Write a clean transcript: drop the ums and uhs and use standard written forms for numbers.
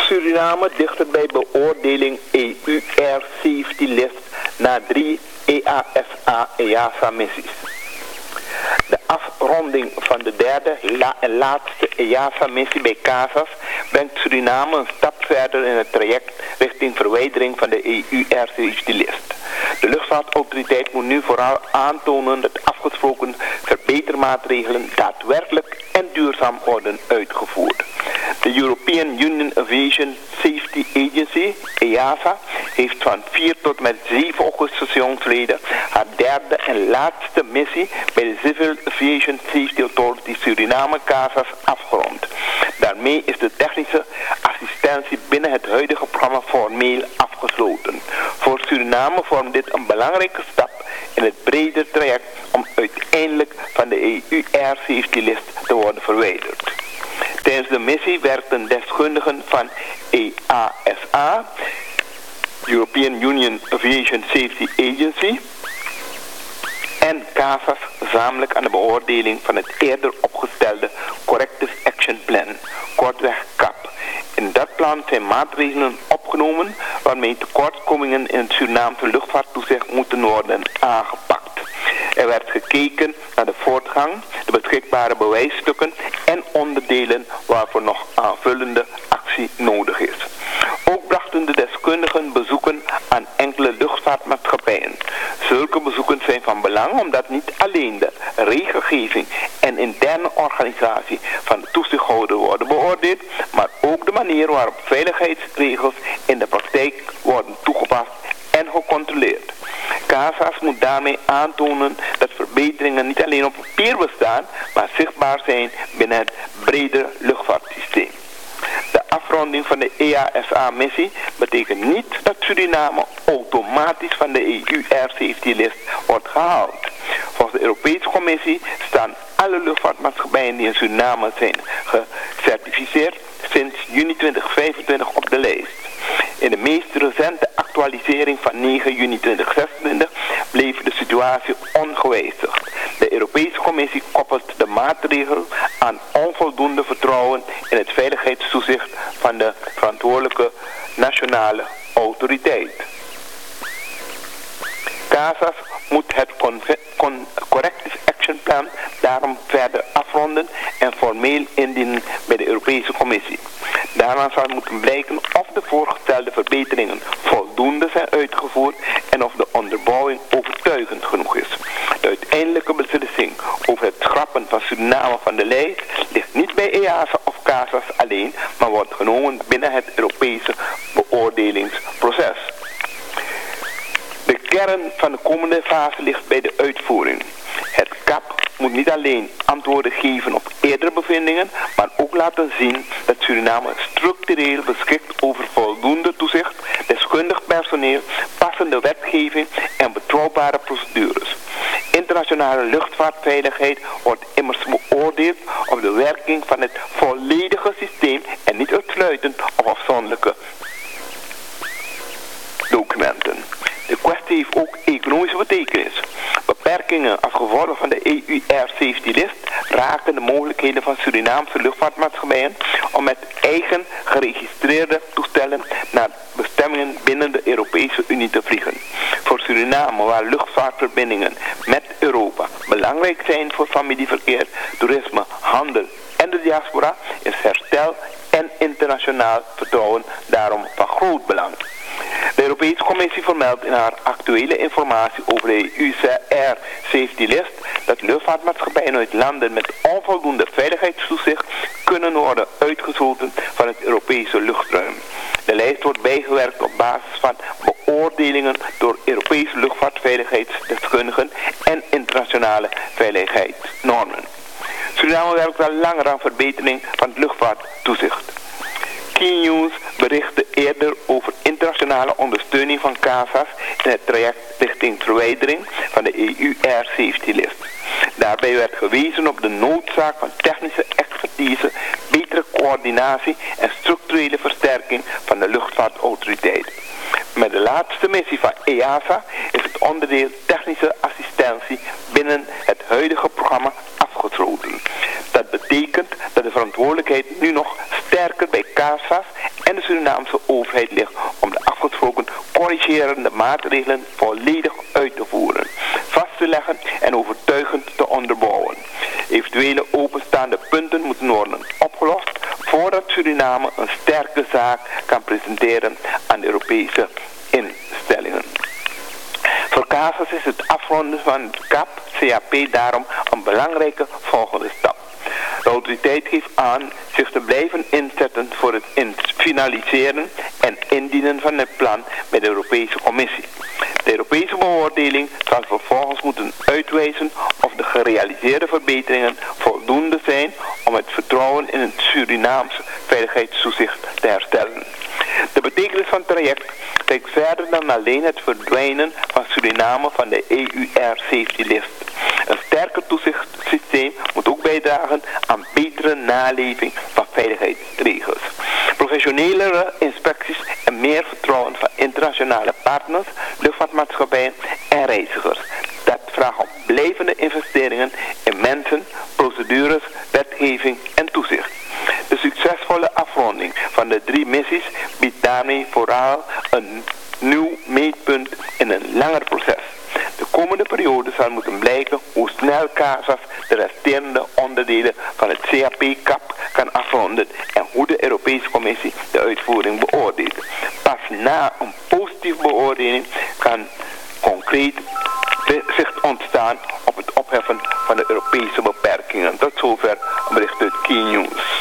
Suriname dichter bij beoordeling EUR Safety List na 3 EASA-EASA-missies. De afronding van de derde en laatste EASA-missie bij CASAS brengt Suriname een stap verder in het traject richting verwijdering van de EUR Safety List. De luchtvaartautoriteit moet nu vooral aantonen dat afgesproken verbetermaatregelen daadwerkelijk en duurzaam worden uitgevoerd. De European Union Aviation Safety Agency, EASA, heeft van 4 tot met 7 augustus jongsleden haar derde en laatste missie bij de Civil Aviation Safety Authority Suriname CASAS afgerond. Daarmee is de technische assistentie binnen het huidige programma formeel afgesloten. Voor Suriname vormt dit een belangrijke stap in het breder traject om uiteindelijk van de EUR Safety List te worden verwijderd. Tijdens de missie werkten deskundigen van EASA, European Union Aviation Safety Agency, en CASAS gezamenlijk aan de beoordeling van het eerder opgestelde Corrective Action Plan, kortweg CAP. In dat plan zijn maatregelen opgenomen waarmee tekortkomingen in het Surinaamse luchtvaarttoezicht moeten worden aangepakt. Er werd gekeken naar de voortgang, de beschikbare bewijsstukken en onderdelen waarvoor nog aanvullende actie nodig is. Ook brachten de deskundigen bezoeken aan enkele luchtvaartmaatschappijen. Zulke bezoeken zijn van belang omdat niet alleen de regelgeving en interne organisatie van de toezichthouder worden beoordeeld, maar ook de manier waarop veiligheidsregels in de praktijk worden toegepast en gecontroleerd. CASAS moet daarmee aantonen dat verbeteringen niet alleen op papier bestaan, maar zichtbaar zijn binnen het brede luchtvaartsysteem. De afronding van de EASA-missie betekent niet dat Suriname automatisch van de EUR Safety List wordt gehaald. Volgens de Europese Commissie staan alle luchtvaartmaatschappijen die in Suriname zijn gecertificeerd sinds juni 2025 op de lijst. In de meest recente actualisering van 9 juni 2026 bleef de situatie ongewijzigd. De Europese Commissie koppelt de maatregel aan onvoldoende vertrouwen in het veiligheidstoezicht van de verantwoordelijke nationale autoriteit. CASAS moet het Corrective Action Plan daarom verder afronden en formeel indienen bij de Europese Commissie. Daarna zal moeten blijken of de voorgestelde verbeteringen voldoende zijn uitgevoerd en of de onderbouwing overtuigend genoeg is. De uiteindelijke beslissing over het schrappen van Suriname van de lijst ligt niet bij EASA of CASAS alleen, maar wordt genomen binnen het Europese beoordelingsproces. De kern van de komende fase ligt bij de uitvoering. Het CAP moet niet alleen antwoorden geven op eerdere bevindingen, maar ook laten zien dat Suriname structureel beschikt over voldoende toezicht, deskundig personeel, passende wetgeving en betrouwbare procedures. Internationale luchtvaartveiligheid wordt immers beoordeeld op de werking van het volledige systeem en niet uitsluitend op afzonderlijke documenten. De kwestie heeft ook economische betekenis. Beperkingen als gevolg van de EUR Safety List raken de mogelijkheden van Surinaamse luchtvaartmaatschappijen om met eigen geregistreerde toestellen naar bestemmingen binnen de Europese Unie te vliegen. Voor Suriname, waar luchtvaartverbindingen met Europa belangrijk zijn voor familieverkeer, toerisme, handel en de diaspora, is herstel en internationaal vertrouwen daarom van groot belang. De Europese Commissie vermeldt in haar actuele informatie over de EUR Safety List dat luchtvaartmaatschappijen uit landen met onvoldoende veiligheidstoezicht kunnen worden uitgesloten van het Europese luchtruim. De lijst wordt bijgewerkt op basis van beoordelingen door Europese luchtvaartveiligheidsdeskundigen en internationale veiligheidsnormen. Suriname werkt al langer aan verbetering van het luchtvaarttoezicht. Key News berichtte eerder over internationale ondersteuning van CASAS in het traject richting verwijdering van de EUR Safety List. Daarbij werd gewezen op de noodzaak van technische expertise, betere coördinatie en structurele versterking van de luchtvaartautoriteit. Met de laatste missie van EASA is het onderdeel technische assistentie binnen het huidige programma afgesloten. Dat betekent dat de verantwoordelijkheid nu nog sterker bij CASAS en de Surinaamse overheid ligt om de afgesproken corrigerende maatregelen volledig uit te voeren, vast te leggen en overtuigend te onderbouwen. Eventuele openstaande punten moeten worden opgelost voordat Suriname een sterke zaak kan presenteren aan de Europese instellingen. Voor CASAS is het afronden van het CAP daarom een belangrijke volgende stap. De autoriteit geeft aan zich te blijven inzetten voor het finaliseren en indienen van het plan bij de Europese Commissie. De Europese beoordeling zal vervolgens moeten uitwijzen of de gerealiseerde verbeteringen voldoende zijn om het vertrouwen in het Surinaamse veiligheidstoezicht te herstellen. De betekenis van het traject reikt verder dan alleen het verdwijnen van Suriname van de EUR-safety-list. Een sterker toezichtssysteem moet ook bijdragen aan betere naleving van veiligheidsregels. Professionelere inspecties en meer vertrouwen van internationale partners, luchtvaartmaatschappijen en reizigers. Dat vraagt om blijvende investeringen in mensen, procedures, wetgeving en toezicht. De succesvolle afronding van de 3 missies biedt daarmee vooral een nieuw meetpunt in een langer proces. De komende periode zal moeten blijken hoe snel CASAS de resterende onderdelen van het CAP-CAP kan afronden en hoe de Europese Commissie de uitvoering beoordeelt. Pas na een positieve beoordeling kan concreet zicht ontstaan op het opheffen van de Europese beperkingen. Tot zover een bericht uit Key News.